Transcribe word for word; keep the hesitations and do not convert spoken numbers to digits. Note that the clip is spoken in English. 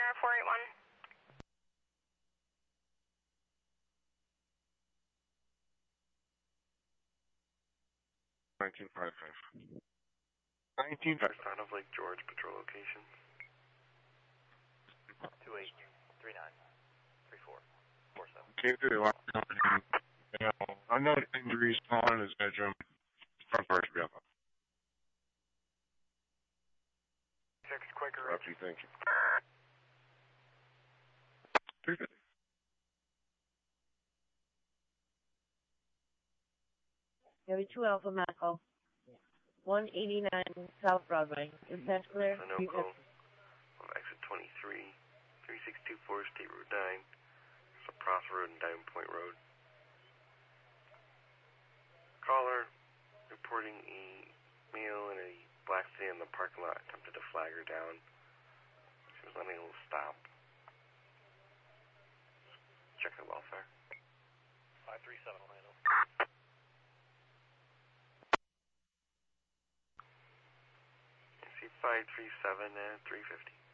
four eight one. nineteen five five. nineteen five five. Out of Lake George patrol location. two eight three nine three four four seven. Came through the last company. You know, unknown injuries, falling in his bedroom. Front part should be up. Six Quaker Up, you thank you. three fifty. Heavy two Alpha Mako. one eighty-nine South Broadway. Dispatch clear. Sunoco. On exit twenty-three. three six two four State Route nine. Surprise Road and Diamond Point Road. Caller reporting a male in a black sedan in the parking lot attempted to flag her down. She was unable to stop. Check the welfare. five three seven Orlando. C five three seven and three fifty.